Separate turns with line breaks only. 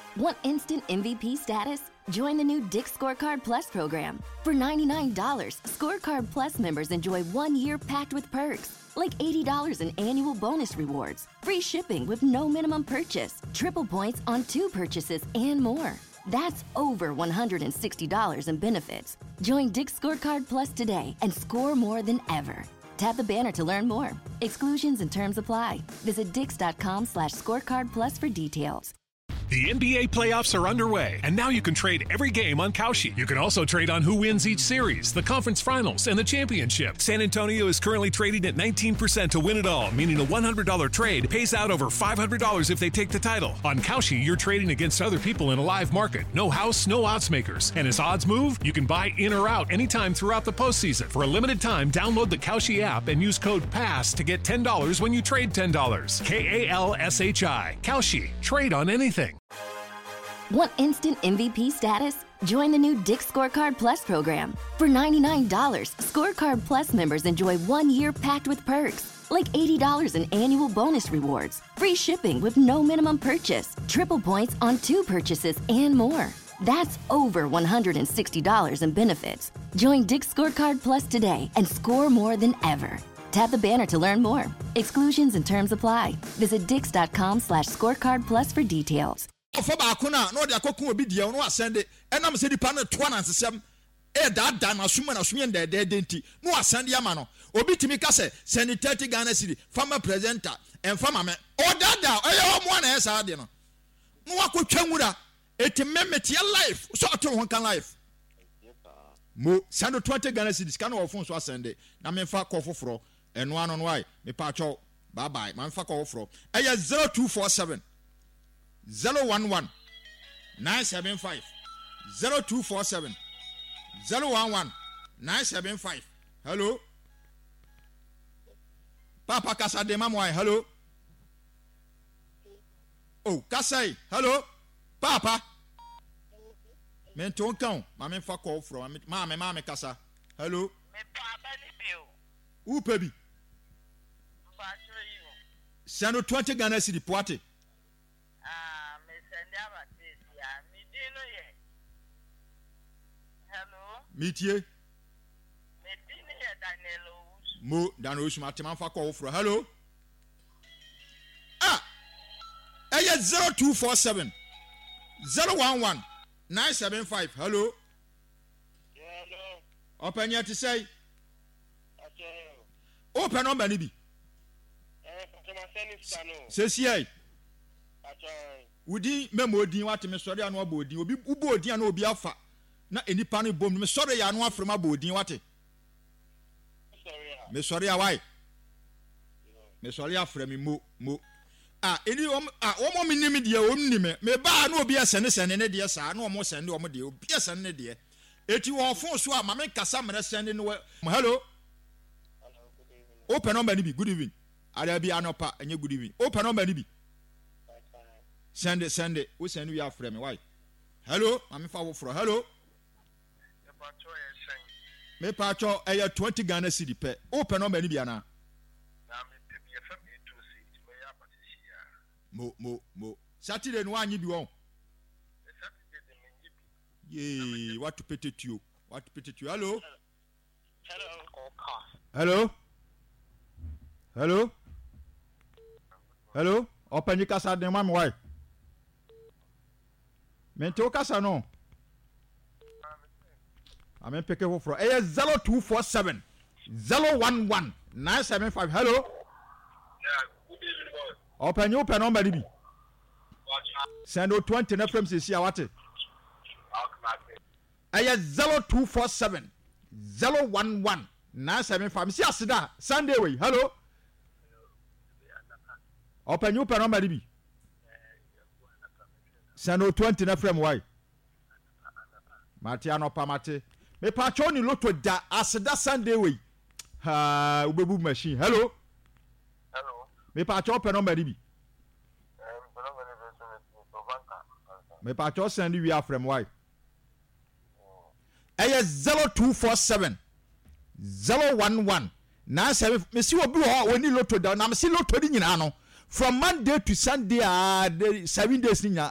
Want instant MVP status? Join the new Dick's Scorecard Plus program. For $99, Scorecard Plus members enjoy 1 year packed with perks, like $80 in annual bonus rewards, free shipping with no minimum purchase, triple points on 2 purchases, and more. That's over $160 in benefits. Join Dick's Scorecard Plus today and score more than ever. Tap the banner to learn more. Exclusions and terms apply. Visit dix.com/scorecard plus for details.
The NBA playoffs are underway, and now you can trade every game on Kalshi. You can also trade on who wins each series, the conference finals, and the championship. San Antonio is currently trading at 19% to win it all, meaning a $100 trade pays out over $500 if they take the title. On Kalshi, you're trading against other people in a live market. No house, no odds makers. And as odds move, you can buy in or out anytime throughout the postseason. For a limited time, download the Kalshi app and use code PASS to get $10 when you trade $10. KALSHI. Kalshi. Trade on anything.
Want instant MVP status? Join the new Dick's Scorecard Plus program. For $99, Scorecard Plus members enjoy 1 year packed with perks, like $80 in annual bonus rewards, free shipping with no minimum purchase, triple points on 2 purchases, and more. That's over $160 in benefits. Join Dick's Scorecard Plus today and score more than ever. Tap the banner to learn more. Exclusions and terms apply. Visit dix.com/scorecard plus for details.
For Bakuna, no, the Coco be the no send it, and I'm saying the panel 207. That done, assuming their dead denti. No, send Yamano. Obi Timikase, send it 30 Ghana City, farmer presenter, and farmer man. Oh, that, I am one as I did. No, I could changuda. It's a memory life. So I told one can life. Mo, send 20 Ghana City, scan of phones was send it. Now, me fuck off for and one on why. Me patch out. Bye bye, man, fuck off for. I 0247 011 975 0247 011 975. Hello, Papa Casa de Mamoy. Hello. Oh, Kasai. Hello, Papa. Men don't count. Mamma fuck off from Mamma Casa. Hello. Who baby? Send 20 Ghana City Poate. Meet ye. Mo Danos Matiman for call for hello. Ah, 0247 011 975. Hello. Open yet to say. Open on Banibi. Says ye. Would memo di what me sorry and what body will be Ubodi and Obiafa. Na any panic bomb, me sorry I know from a body what it. Me sorry why? Me sorry after me mo. Ah, any one minute dear omni me ba no be a send and dear son, no more send or dear, be a son dear. 81 phone swap, my make Cassandra sending away. Hello. Open on baby, good evening. I'll be an opa and you good evening. Open on baby. Send it. We send you after me. Why? Hello, I'm for hello. Me pacho 20 Ghana City pe. Open on baby ana. Mo. Saturday no anyi bi won. Yee, what to pay to you? Hello. Hello. Open your casa de mam why? Mento casa no. I'm picking for 0247 011 975. Hello.
Yeah, good evening, boy.
Open on baby. Send 20 na from CC awate. 0247 011 975. See asida Sunday way. Hello. Open on baby. Send 20 na from why? Matiano Pamate. Me patron loto da asida Sunday way. Ha ubebu machine. Hello. Me patron open on baby. Me patron send you are from why? 0247 011 97. Me see obi ho when loto da na me see loto di nyina no from Monday to Sunday 7 days ni